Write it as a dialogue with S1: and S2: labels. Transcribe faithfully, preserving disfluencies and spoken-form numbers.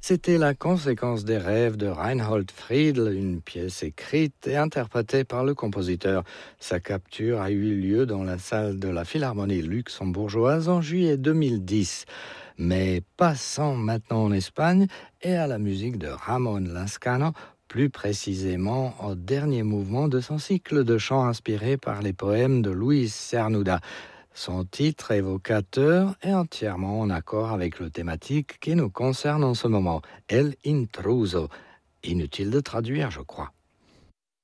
S1: C'était la conséquence des rêves de Reinhold Friedl, une pièce écrite et interprétée par le compositeur. Sa capture a eu lieu dans la salle de la Philharmonie luxembourgeoise en juillet deux mille dix. Mais passons maintenant en Espagne et à la musique de Ramón Lazcano, plus précisément au dernier mouvement de son cycle de chants inspiré par les poèmes de Luis Cernuda. Son titre évocateur est entièrement en accord avec le thématique qui nous concerne en ce moment, El Intruso. Inutile de traduire, je crois.